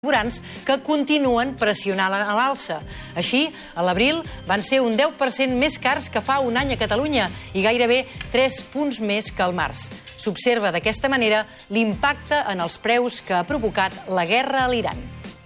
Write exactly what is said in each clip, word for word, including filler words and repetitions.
carburants que continuen pressionant a l'alça. Així, a l'abril van ser un deu per cent més cars que fa un any a Catalunya i gairebé tres punts més que al març. S'observa d'aquesta manera l'impacte en els preus que ha provocat la guerra a l'Iran.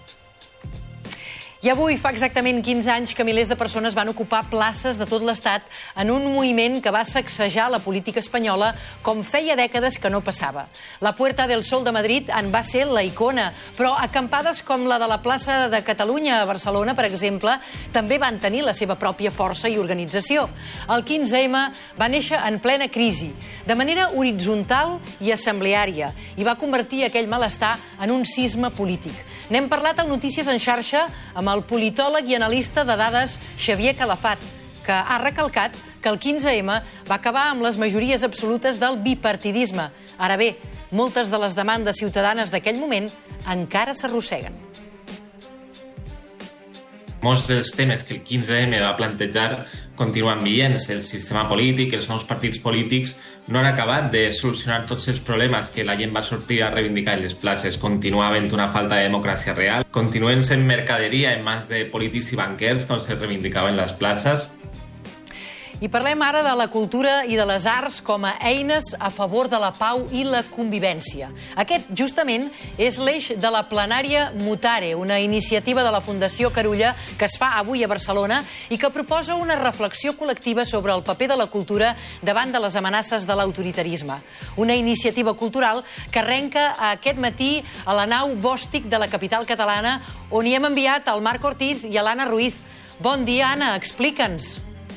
I avui fa exactament quinze anys que milers de persones van ocupar places de tot l'Estat en un moviment que va sacsejar la política espanyola com feia dècades que no passava. La Puerta del Sol de Madrid en va ser la icona, però acampades com la de la plaça de Catalunya a Barcelona, per exemple, també van tenir la seva pròpia força i organització. El quinze ema va néixer en plena crisi, de manera horitzontal i assembleària, i va convertir aquell malestar en un sisme polític. N'hem parlat al Notícies en xarxa amb el politòleg i analista de dades Xavier Calafat, que ha recalcat que el quinze ema va acabar amb les majories absolutes del bipartidisme. Ara bé, moltes de les demandes ciutadanes d'aquell moment encara s'arrosseguen. Molts dels temes que el quinze ema va plantejar continuen vigents. El sistema polític, els nous partits polítics no han acabat de solucionar tots els problemes que la gent va sortir a reivindicar en les places. Continua havent una falta de democràcia real. Continuen sent mercaderia en mans de polítics i banquers, com se reivindicava en les places. I parlem ara de la cultura i de les arts com a eines a favor de la pau i la convivència. Aquest, justament, és l'eix de la plenària Mutare, una iniciativa de la Fundació Carulla que es fa avui a Barcelona i que proposa una reflexió col·lectiva sobre el paper de la cultura davant de les amenaces de l'autoritarisme. Una iniciativa cultural que arrenca aquest matí a la nau Bòstic de la capital catalana, on hi hem enviat el Marc Ortiz i l'Anna Ruiz. Bon dia, Anna, explica'ns.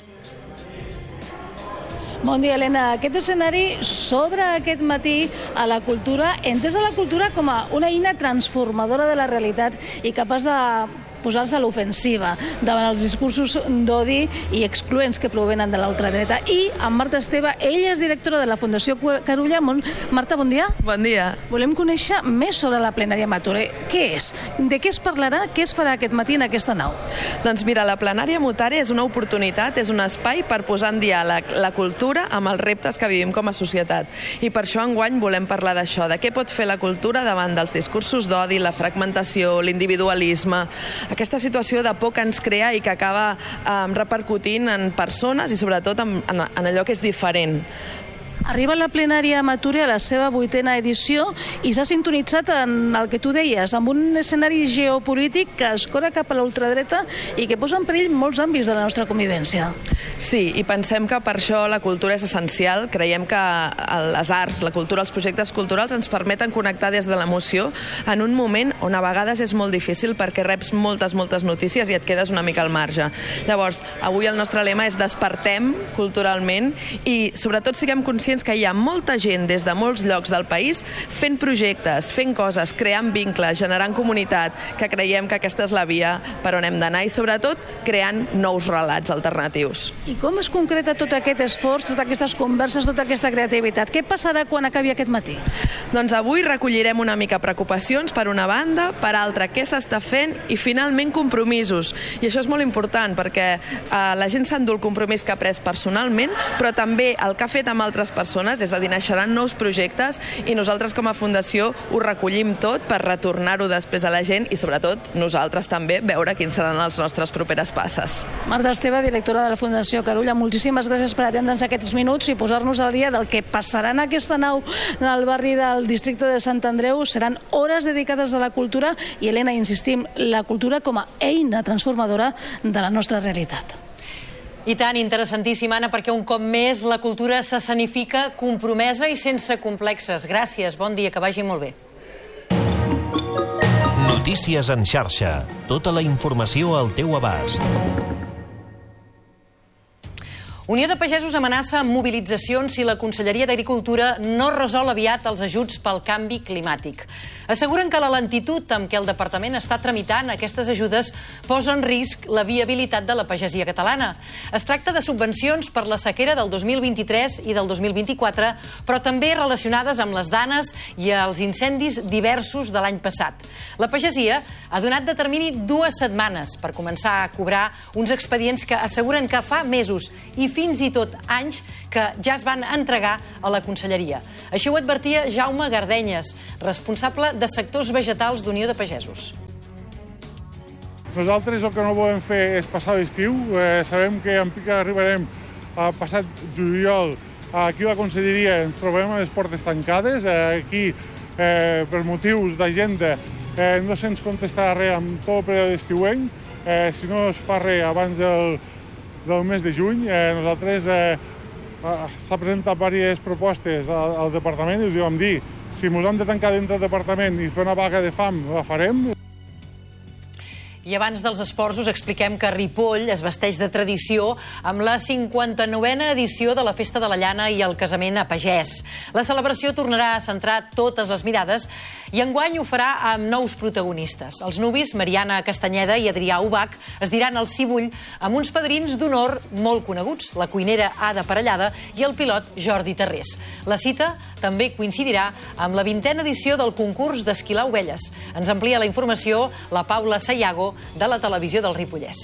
Bon dia, Helena. Aquest escenari s'obre aquest matí a la cultura, entesa la cultura com a una eina transformadora de la realitat i capaç de posar-se a l'ofensiva davant els discursos d'odi i excloents que provenen de l'ultradreta. I amb Marta Esteve, ella és directora de la Fundació Carulla. Marta, bon dia. Bon dia. Volem conèixer més sobre la plenària Mutare. Què és? De què es parlarà? Què es farà aquest matí en aquesta nau? Doncs mira, la plenària Mutare és una oportunitat, és un espai per posar en diàleg la cultura amb els reptes que vivim com a societat. I per això enguany volem parlar d'això, de què pot fer la cultura davant dels discursos d'odi, la fragmentació, l'individualisme, aquesta situació de por que ens crea i que acaba eh, repercutint en persones i sobretot en, en, en allò que és diferent. Arriba la plenària Mutare a la seva vuitena edició i s'ha sintonitzat en el que tu deies, amb un escenari geopolític que escora cap a l'ultradreta i que posa en perill molts àmbits de la nostra convivència. Sí, i pensem que per això la cultura és essencial. Creiem que les arts, la cultura, els projectes culturals ens permeten connectar des de l'emoció en un moment on a vegades és molt difícil perquè reps moltes, moltes notícies i et quedes una mica al marge. Llavors, avui el nostre lema és despertem culturalment i sobretot siguem conscients que hi ha molta gent des de molts llocs del país fent projectes, fent coses, creant vincles, generant comunitat, que creiem que aquesta és la via per on hem d'anar i sobretot creant nous relats alternatius. I com es concreta tot aquest esforç, totes aquestes converses, tota aquesta creativitat? Què passarà quan acabi aquest matí? Doncs avui recollirem una mica preocupacions per una banda, per altra què s'està fent i finalment compromisos. I això és molt important perquè eh, la gent s'endú el compromís que ha pres personalment, però també el que ha fet amb altres persones, és a dir, naixeran nous projectes i nosaltres com a fundació ho recollim tot per retornar-ho després a la gent i sobretot nosaltres també veure quins seran les nostres properes passes. Marta Esteve, directora de la Fundació Carulla, moltíssimes gràcies per atendre'ns aquests minuts i posar-nos al dia del que passarà en aquesta nau del barri del districte de Sant Andreu. Seran hores dedicades a la cultura i, Helena, insistim, la cultura com a eina transformadora de la nostra realitat. I tant, interessantíssima, Anna, perquè un cop més la cultura s'escenifica compromesa i sense complexes. Gràcies, bon dia, que vagi molt bé. Notícies en xarxa. Tota la informació al teu abast. Unió de Pagesos amenaça amb mobilitzacions si la Conselleria d'Agricultura no resol aviat els ajuts pel canvi climàtic. Asseguren que la lentitud amb què el departament està tramitant aquestes ajudes posa en risc la viabilitat de la pagesia catalana. Es tracta de subvencions per la sequera del dos mil vint-i-tres i del dos mil vint-i-quatre, però també relacionades amb les danes i els incendis diversos de l'any passat. La pagesia ha donat de termini dues setmanes per començar a cobrar uns expedients que asseguren que fa mesos i fins fins i tot anys que ja es van entregar a la conselleria. Així ho advertia Jaume Gardenyes, responsable de sectors vegetals d'Unió de Pagesos. Nosaltres el que no volem fer és passar l'estiu. Eh, sabem que en pica arribarem a passat juliol. Aquí a la conselleria ens trobem a les portes tancades. Eh, aquí, eh, per motius d'agenda, eh, no se'ns contestarà res amb tot el període estiuenc. Eh, si no es fa res abans del, del mes de juny, eh, nosaltres eh, s'ha presentat diverses propostes al, al departament i us vam dir, si ens hem de tancar dintre del departament i fer una vaga de fam, la farem. I abans dels esports us expliquem que Ripoll es vesteix de tradició amb la cinquanta-novena edició de la Festa de la Llana i el casament a pagès. La celebració tornarà a centrar totes les mirades i enguany ho farà amb nous protagonistes. Els nuvis Mariana Castanyeda i Adrià Ubach es diran al Cibull amb uns padrins d'honor molt coneguts, la cuinera Ada Parellada i el pilot Jordi Tarrés. La cita també coincidirà amb la vintena edició del concurs d'esquilar ovelles. Ens amplia la informació la Paula Sayago, de la televisió del Ripollès.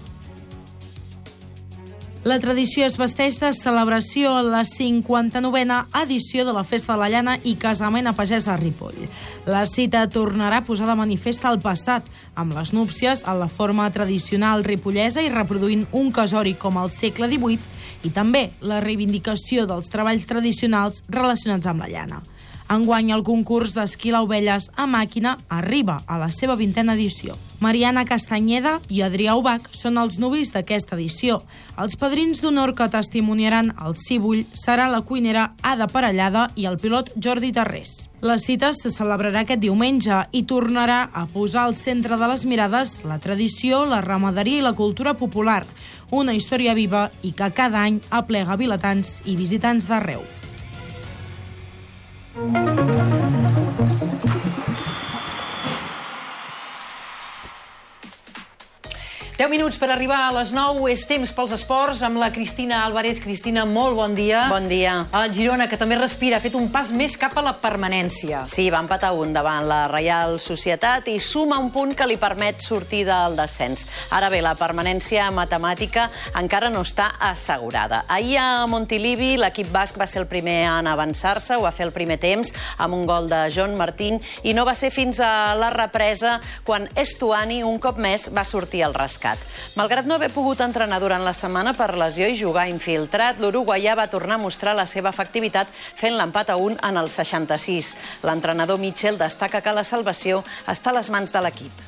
La tradició es vesteix de celebració a la cinquanta-novena edició de la Festa de la Llana i casament a pagès a Ripoll. La cita tornarà a posar de manifest el passat, amb les núpcies en la forma tradicional ripollesa i reproduint un casori com al segle divuit i també la reivindicació dels treballs tradicionals relacionats amb la llana. Enguany, el concurs d'esquilar ovelles a màquina arriba a la seva vintena edició. Mariana Castanyeda i Adrià Ubach són els nuvis d'aquesta edició. Els padrins d'honor que testimoniaran el Cibull serà la cuinera Ada Parellada i el pilot Jordi Tarrés. La cita se celebrarà aquest diumenge i tornarà a posar al centre de les mirades la tradició, la ramaderia i la cultura popular, una història viva i que cada any aplega vilatans i visitants d'arreu. deu minuts per arribar a les nou, és temps pels esports amb la Cristina Álvarez. Cristina, molt bon dia. Bon dia. El Girona, que també respira, ha fet un pas més cap a la permanència. Sí, va empatar un davant la Reial Societat i suma un punt que li permet sortir del descens. Ara bé, la permanència matemàtica encara no està assegurada. Ahir a Montilivi l'equip basc va ser el primer en avançar-se, ho va fer el primer temps amb un gol de John Martín i no va ser fins a la represa quan Estuani un cop més va sortir al rescat. Malgrat no haver pogut entrenar durant la setmana per lesió i jugar infiltrat, l'uruguaià va tornar a mostrar la seva efectivitat fent l'empat a un en el seixanta-sis. L'entrenador Mitchell destaca que la salvació està a les mans de l'equip.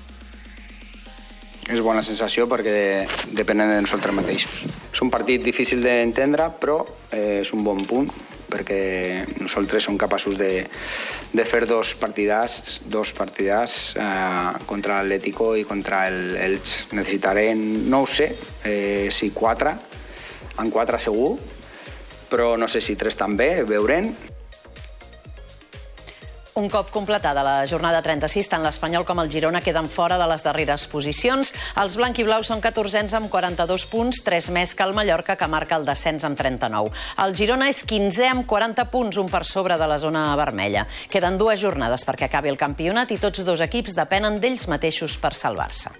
És bona sensació perquè depenem de nosaltres mateixos. És un partit difícil d'entendre, però és un bon punt perquè nosaltres som capaços de, de fer dos partidars, dos partidars eh, contra l'Atlético i contra el Elx. Necessitarem, no ho sé, eh, si quatre, en quatre segur, però no sé si tres també, veurem. Un cop completada la jornada trenta-sis, tant l'Espanyol com el Girona queden fora de les darreres posicions. Els blanquiblaus són catorzens amb quaranta-dos punts, tres més que el Mallorca, que marca el descens amb trenta-nou. El Girona és quinzè amb quaranta punts, un per sobre de la zona vermella. Queden dues jornades perquè acabi el campionat i tots dos equips depenen d'ells mateixos per salvar-se.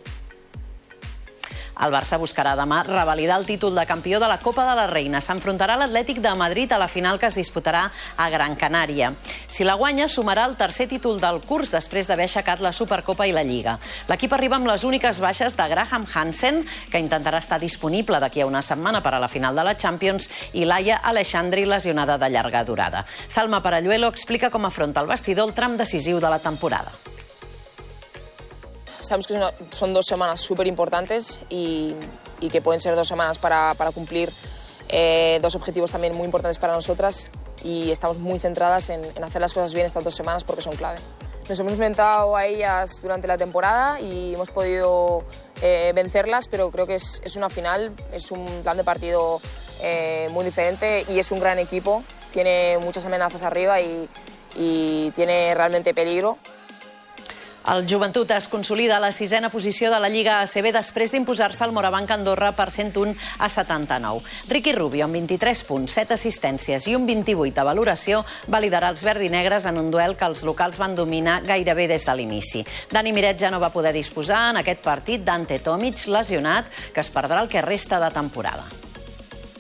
El Barça buscarà demà revalidar el títol de campió de la Copa de la Reina. S'enfrontarà a l'Atlètic de Madrid a la final que es disputarà a Gran Canària. Si la guanya, sumarà el tercer títol del curs després d'haver aixecat la Supercopa i la Lliga. L'equip arriba amb les úniques baixes de Graham Hansen, que intentarà estar disponible d'aquí a una setmana per a la final de la Champions, i Laia Aleixandri, lesionada de llarga durada. Salma Paralluelo explica com afronta el vestidor el tram decisiu de la temporada. Sabemos que son dos semanas súper importantes y, y que pueden ser dos semanas para, para cumplir eh, dos objetivos también muy importantes para nosotras y estamos muy centradas en, en hacer las cosas bien estas dos semanas porque son clave. Nos hemos enfrentado a ellas durante la temporada y hemos podido eh, vencerlas, pero creo que es, es una final, es un plan de partido eh, muy diferente y es un gran equipo, tiene muchas amenazas arriba y, y tiene realmente peligro. El Joventut es consolida a la sisena posició de la Lliga A C B després d'imposar-se al Morabanc Andorra per cent un a setanta-nou. Ricky Rubio, amb vint-i-tres punts, set assistències i un vint-i-vuit de valoració, va liderar els verdinegres en un duel que els locals van dominar gairebé des de l'inici. Dani Miret ja no va poder disposar en aquest partit d'Ante Tomic, lesionat, que es perdrà el que resta de temporada.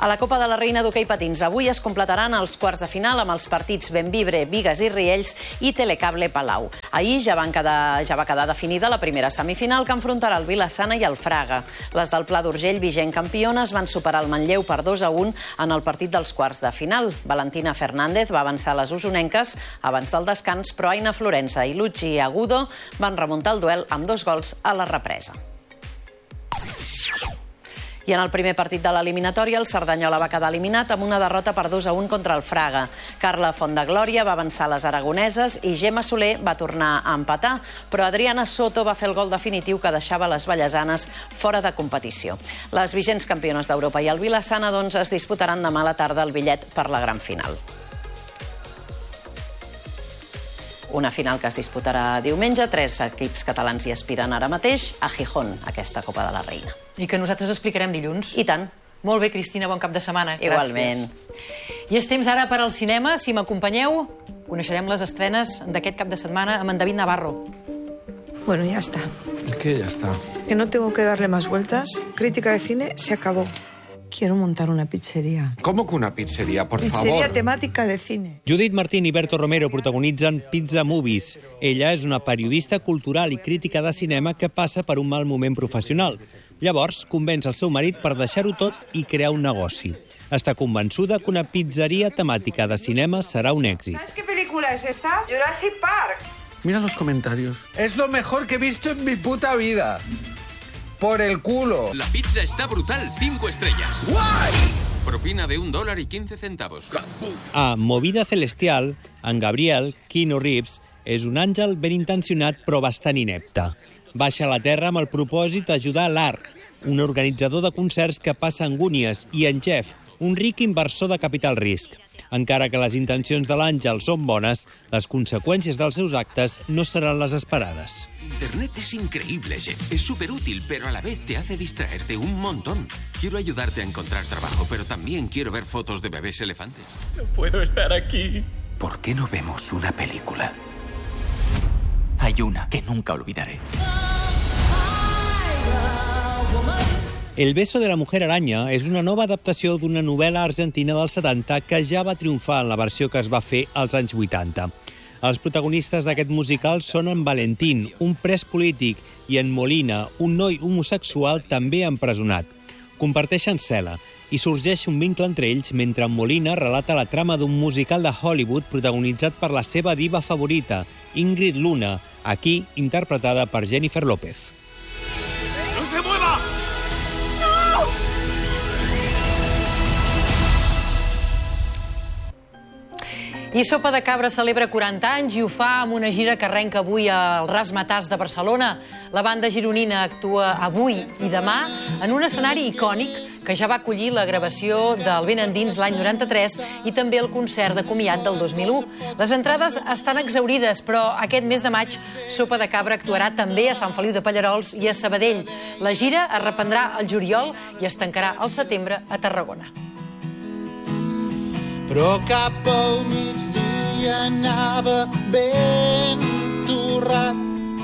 A la Copa de la Reina d'hoquei patins avui es completaran els quarts de final amb els partits Bembibre, Bigues i Riells i Telecable Palau. Ahir ja, van quedar, ja va quedar definida la primera semifinal que enfrontarà el Vila-sana i el Fraga. Les del Pla d'Urgell, vigent campiones, van superar el Manlleu per dos a un en el partit dels quarts de final. Valentina Fernández va avançar les usonenques abans del descans, però Aina Florença i Luchi Agudo van remuntar el duel amb dos gols a la represa. I en el primer partit de l'eliminatòria, el Cerdanyola va quedar eliminat amb una derrota per dos a un contra el Fraga. Carla Fontdeglòria va avançar les aragoneses i Gemma Soler va tornar a empatar, però Adriana Soto va fer el gol definitiu que deixava les vallesanes fora de competició. Les vigents campiones d'Europa i el Vila-sana doncs, es disputaran demà a la tarda el bitllet per la gran final. Una final que es disputarà diumenge. Tres equips catalans hi aspiren ara mateix a Gijón, aquesta Copa de la Reina. I que nosaltres explicarem dilluns. I tant. Molt bé, Cristina, bon cap de setmana. Igualment. Gràcies. I és temps ara per al cinema. Si m'acompanyeu, coneixerem les estrenes d'aquest cap de setmana amb en David Navarro. Bueno, ya está. ¿Qué ya está? Que no tengo que darle más vueltas. Crítica de cine se acabó. Quiero montar una pizzería. ¿Cómo que una pizzería, por pizzería favor? Pizzería temática de cine. Judith Martín i Berto Romero protagonitzen Pizza Movies. Ella és una periodista cultural i crítica de cinema que passa per un mal moment professional. Llavors, convenç el seu marit per deixar-ho tot i crear un negoci. Està convençuda que una pizzeria temàtica de cinema serà un èxit. ¿Sabes qué película es esta? Jurassic Park. Mira los comentarios. Es lo mejor que he visto en mi puta vida. Por el culo. La pizza está brutal, cinco estrellas. ¡Guay! Propina de un dólar y quince centavos. A Movida Celestial, en Gabriel, Keanu Reeves, és un àngel ben intencionat però bastant inepte. Baixa a la Terra amb el propòsit d'ajudar l'Art, un organitzador de concerts que passa angúnies, i en Jeff, un ric inversor de capital risc. Encara que les intencions de l'àngel són bones, les conseqüències dels seus actes no seran les esperades. Internet es increíble, Jeff. Es súper útil, pero a la vez te hace distraerte un montón. Quiero ayudarte a encontrar trabajo, pero también quiero ver fotos de bebés elefantes. No puedo estar aquí. ¿Por qué no vemos una película? Hay una que nunca olvidaré. El beso de la mujer araña és una nova adaptació d'una novel·la argentina dels setanta que ja va triomfar en la versió que es va fer als anys vuitanta. Els protagonistes d'aquest musical són en Valentín, un pres polític, i en Molina, un noi homosexual també empresonat. Comparteixen cel·la i sorgeix un vincle entre ells mentre en Molina relata la trama d'un musical de Hollywood protagonitzat per la seva diva favorita, Ingrid Luna, aquí interpretada per Jennifer López. ¡No se mueva! I Sopa de Cabra celebra quaranta anys i ho fa amb una gira que arrenca avui al Razzmatazz de Barcelona. La banda gironina actua avui i demà en un escenari icònic que ja va acollir la gravació del Ben Endins l'any noranta-tres i també el concert de comiat del dos mil u. Les entrades estan exaurides, però aquest mes de maig Sopa de Cabra actuarà també a Sant Feliu de Pallerols i a Sabadell. La gira es reprendrà al juliol i es tancarà al setembre a Tarragona. Però cap al migdia anava ben torrat.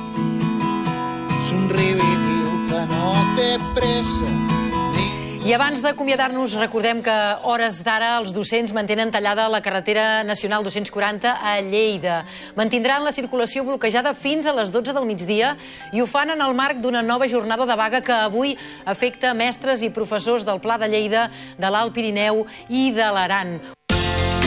Somriu i diu que no té pressa. I abans d'acomiadar-nos, recordem que a hores d'ara els docents mantenen tallada la carretera nacional dos-cents quaranta a Lleida. Mantindran la circulació bloquejada fins a les dotze del migdia i ho fan en el marc d'una nova jornada de vaga que avui afecta mestres i professors del Pla de Lleida, de l'Alt Pirineu i de l'Aran.